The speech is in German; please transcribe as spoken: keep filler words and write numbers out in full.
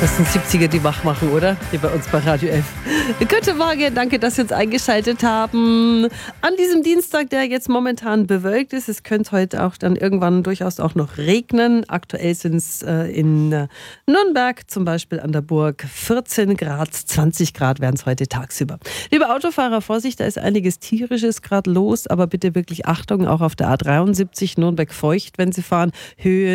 Das sind siebziger, die wach machen, oder? Hier bei uns bei Radio F. Guten Morgen, danke, dass Sie uns eingeschaltet haben. An diesem Dienstag, der jetzt momentan bewölkt ist, es könnte heute auch dann irgendwann durchaus auch noch regnen. Aktuell sind es äh, in äh, Nürnberg, zum Beispiel an der Burg, vierzehn Grad, zwanzig Grad werden es heute tagsüber. Liebe Autofahrer, Vorsicht, da ist einiges Tierisches gerade los, aber bitte wirklich Achtung, auch auf der A dreiundsiebzig Nürnberg feucht, wenn Sie fahren. Höhe